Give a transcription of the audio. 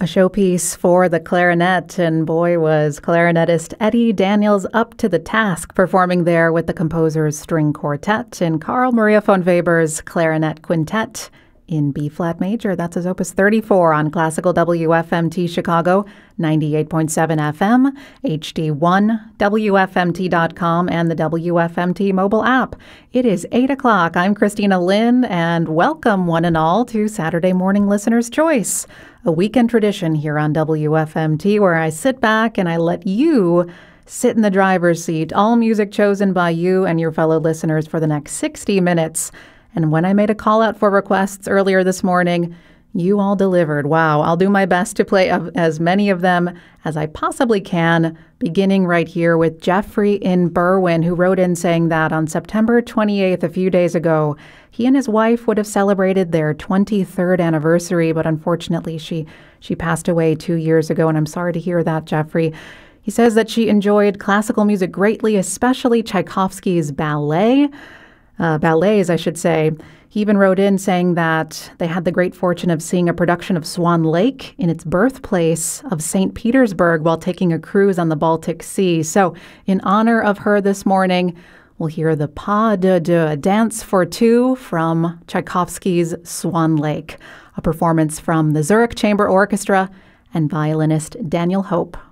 A showpiece for the clarinet, and boy, was clarinetist Eddie Daniels up to the task, performing there with the composer's string quartet and Carl Maria von Weber's clarinet quintet in B-flat major. That's his opus 34 on Classical WFMT Chicago, 98.7 FM, HD1, WFMT.com, and the WFMT mobile app. It is 8 o'clock. I'm Christina Lynn, and welcome one and all to Saturday Morning Listener's Choice, a weekend tradition here on WFMT where I sit back and I let you sit in the driver's seat, all music chosen by you and your fellow listeners for the next 60 minutes. And when I made a call out for requests earlier this morning, you all delivered. Wow, I'll do my best to play as many of them as I possibly can, beginning right here with Jeffrey in Berwyn, who wrote in saying that on September 28th, a few days ago, he and his wife would have celebrated their 23rd anniversary, but unfortunately she passed away 2 years ago, and I'm sorry to hear that, Jeffrey. He says that she enjoyed classical music greatly, especially Tchaikovsky's ballets, I should say. He even wrote in saying that they had the great fortune of seeing a production of Swan Lake in its birthplace of St. Petersburg while taking a cruise on the Baltic Sea. So in honor of her this morning, we'll hear the Pas de deux, Dance for Two from Tchaikovsky's Swan Lake, a performance from the Zurich Chamber Orchestra and violinist Daniel Hope.